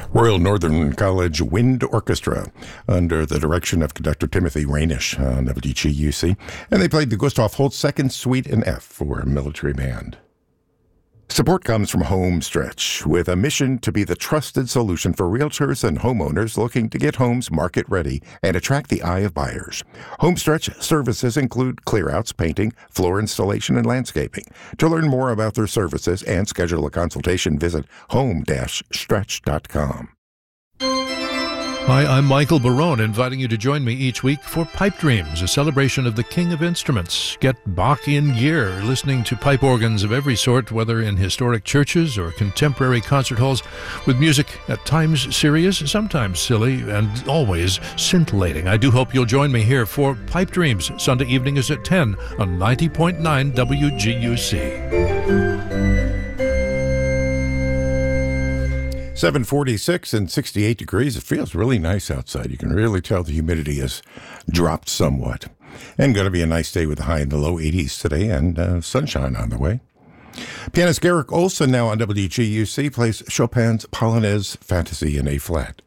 Royal Northern College Wind Orchestra under the direction of conductor Timothy Rainish on WGUC, and they played the Gustav Holst Second Suite in F for a military band. Support comes from Homestretch, with a mission to be the trusted solution for realtors and homeowners looking to get homes market-ready and attract the eye of buyers. Homestretch services include clearouts, painting, floor installation, and landscaping. To learn more about their services and schedule a consultation, visit home-stretch.com. Hi, I'm Michael Barone, inviting you to join me each week for Pipe Dreams, a celebration of the King of Instruments. Get Bach in gear, listening to pipe organs of every sort, whether in historic churches or contemporary concert halls, with music at times serious, sometimes silly, and always scintillating. I do hope you'll join me here for Pipe Dreams. Sunday evening is at 10 on 90.9 WGUC. 7:46 and 68 degrees. It feels really nice outside. You can really tell the humidity has dropped somewhat. And going to be a nice day with a high in the low 80s today and sunshine on the way. Pianist Garrick Olson now on WGUC plays Chopin's Polonaise Fantasy in A-flat.